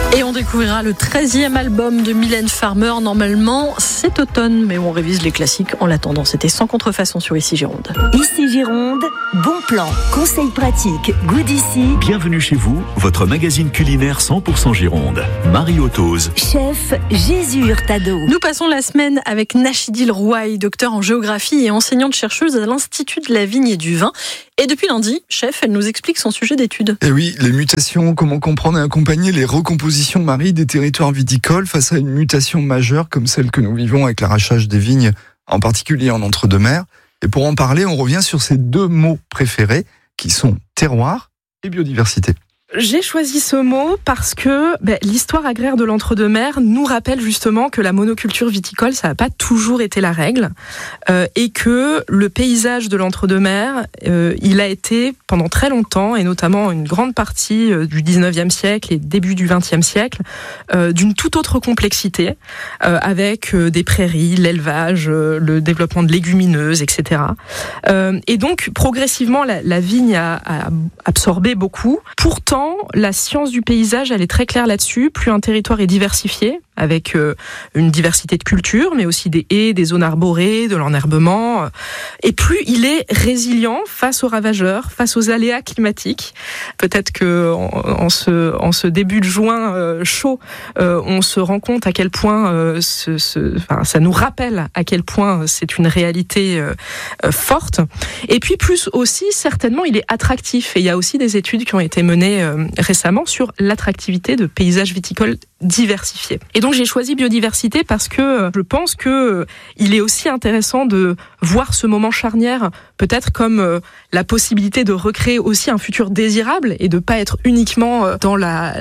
Et on découvrira le 13e album de Mylène Farmer. Normalement, c'est automne, mais on révise les classiques en l'attendant. C'était Sans contrefaçon sur Ici Gironde. Ici Gironde, bon plan, conseils pratiques, goût d'ici. Bienvenue chez vous, votre magazine culinaire 100% Gironde. Marie Otose. Chef Jésus Hurtado. Nous passons la semaine avec Nachidil Rouaille, docteur en géographie et enseignante-chercheuse à l'Institut de la Vigne et du Vin. Et depuis lundi, chef, elle nous explique son sujet d'étude. Et oui, les mutations, comment comprendre et accompagner les recompositions, Marie, des territoires viticoles face à une mutation majeure comme celle que nous vivons avec l'arrachage des vignes, en particulier en entre-deux-mers. Et pour en parler, on revient sur ces deux mots préférés qui sont terroir et biodiversité. J'ai choisi ce mot parce que l'histoire agraire de l'entre-deux-mers nous rappelle justement que la monoculture viticole, ça n'a pas toujours été la règle, et que le paysage de l'entre-deux-mers, il a été pendant très longtemps, et notamment une grande partie du 19e siècle et début du 20e siècle, d'une toute autre complexité, avec des prairies, l'élevage, le développement de légumineuses, etc. Et donc, progressivement, la vigne a absorbé beaucoup. Pourtant, la science du paysage, elle est très claire là-dessus. Plus un territoire est diversifié, avec une diversité de cultures, mais aussi des haies, des zones arborées, de l'enherbement, et plus il est résilient face aux ravageurs, face aux aléas climatiques. Peut-être que en ce début de juin chaud, on se rend compte à quel point ça nous rappelle à quel point c'est une réalité forte. Et puis plus aussi, certainement, il est attractif. Et il y a aussi des études qui ont été menées récemment sur l'attractivité de paysages viticoles diversifiés. Et donc j'ai choisi biodiversité parce que je pense que il est aussi intéressant de voir ce moment charnière peut-être comme la possibilité de recréer aussi un futur désirable et de pas être uniquement dans la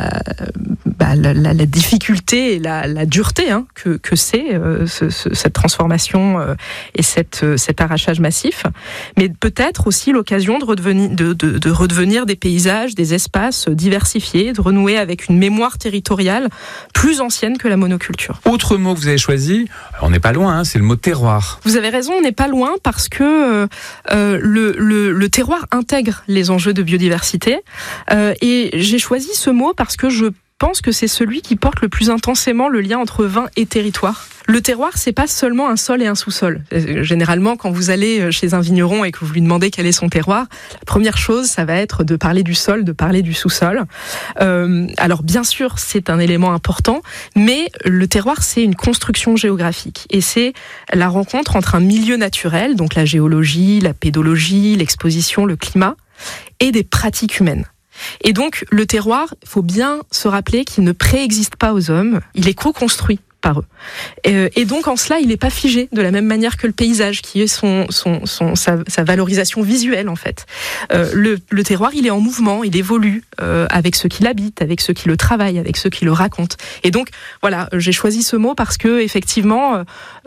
difficulté et la dureté que c'est cette transformation et cet arrachage massif, mais peut-être aussi l'occasion de redevenir des paysages, des espaces diversifiés, de renouer avec une mémoire territoriale plus ancienne que la monoculture. Autre mot que vous avez choisi, on n'est pas loin, c'est le mot terroir. Vous avez raison, on n'est pas loin parce que le terroir intègre les enjeux de biodiversité, et j'ai choisi ce mot parce que je pense que c'est celui qui porte le plus intensément le lien entre vin et territoire. Le terroir, c'est pas seulement un sol et un sous-sol. Généralement, quand vous allez chez un vigneron et que vous lui demandez quel est son terroir, la première chose, ça va être de parler du sol, de parler du sous-sol. Alors, bien sûr, c'est un élément important, mais le terroir, c'est une construction géographique. Et c'est la rencontre entre un milieu naturel, donc la géologie, la pédologie, l'exposition, le climat, et des pratiques humaines. Et donc, le terroir, il faut bien se rappeler qu'il ne préexiste pas aux hommes, il est co-construit par eux. Et donc, en cela, il n'est pas figé de la même manière que le paysage, qui est sa valorisation visuelle, en fait. Le terroir, il est en mouvement, il évolue avec ceux qui l'habitent, avec ceux qui le travaillent, avec ceux qui le racontent. Et donc, voilà, j'ai choisi ce mot parce que, effectivement,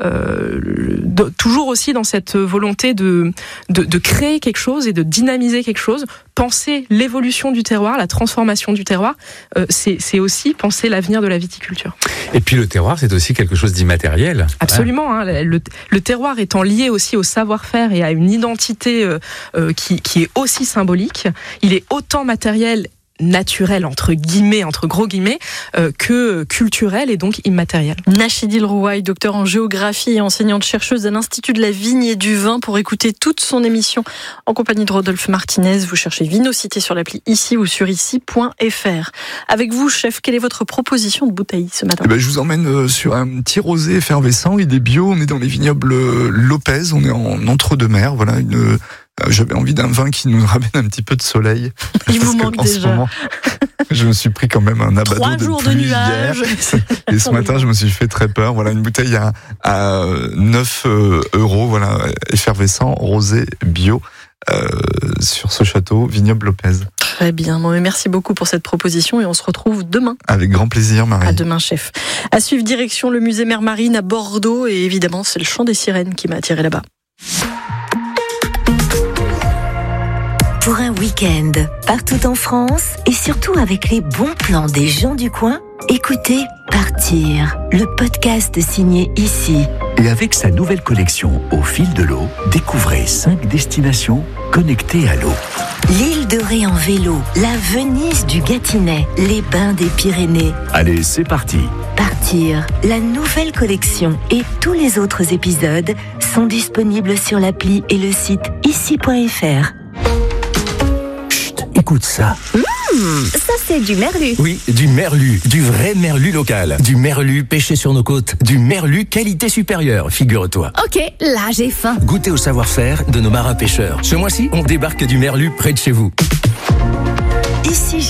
toujours aussi dans cette volonté de créer quelque chose et de dynamiser quelque chose, penser l'évolution du terroir, la transformation du terroir, c'est aussi penser l'avenir de la viticulture. Et puis le terroir, c'est aussi quelque chose d'immatériel. Absolument. Le terroir étant lié aussi au savoir-faire et à une identité qui est aussi symbolique, il est autant matériel, naturel, entre gros guillemets, que culturel et donc immatériel. Nachidil Rouaille, docteur en géographie et enseignante-chercheuse à l'Institut de la Vigne et du Vin. Pour écouter toute son émission en compagnie de Rodolphe Martinez, vous cherchez Vinocité sur l'appli Ici ou sur ici.fr. Avec vous, chef, quelle est votre proposition de bouteille ce matin ? Je vous emmène sur un petit rosé effervescent, il est bio, on est dans les vignobles Lopez, on est en entre-deux-mers, voilà, j'avais envie d'un vin qui nous ramène un petit peu de soleil. Il vous manque déjà. Ce moment, je me suis pris quand même un abadeau 3 jours de pluie de nuages. hier. Et ce matin, je me suis fait très peur. Voilà, une bouteille à 9 €, voilà, effervescent, rosé, bio, sur ce château, vignoble Lopez. Très bien. Merci beaucoup pour cette proposition et on se retrouve demain. Avec grand plaisir, Marie. À demain, chef. À suivre, direction le musée Mer Marine à Bordeaux et évidemment, c'est le chant des sirènes qui m'a attiré là-bas. Pour un week-end, partout en France et surtout avec les bons plans des gens du coin, écoutez Partir, le podcast signé Ici. Et avec sa nouvelle collection Au fil de l'eau, découvrez 5 destinations connectées à l'eau. l'île de Ré en vélo, la Venise du Gâtinais, les bains des Pyrénées. Allez, c'est parti. Partir, la nouvelle collection et tous les autres épisodes sont disponibles sur l'appli et le site ici.fr. Chut, écoute ça. Ça c'est du merlu. Oui, du merlu, du vrai merlu local. Du merlu pêché sur nos côtes. Du merlu qualité supérieure, figure-toi. Ok, là j'ai faim. Goûtez au savoir-faire de nos marins pêcheurs. Ce mois-ci, on débarque du merlu près de chez vous. Ici